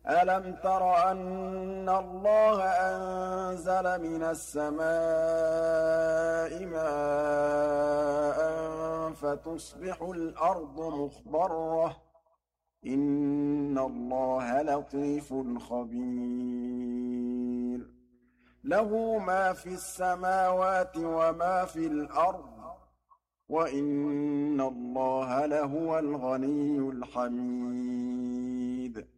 أَلَمْ تَرَ أَنَّ اللَّهَ أَنزَلَ مِنَ السَّمَاءِ مَاءً فَتُصْبِحُ الْأَرْضُ مُخْضَرَّةً ۗ إِنَّ اللَّهَ لَطِيفٌ خَبِيرٌ لَّهُ مَا فِي السَّمَاوَاتِ وَمَا فِي الْأَرْضِ ۗ وَإِنَّ اللَّهَ لَهُوَ الْغَنِيُّ الْحَمِيدُ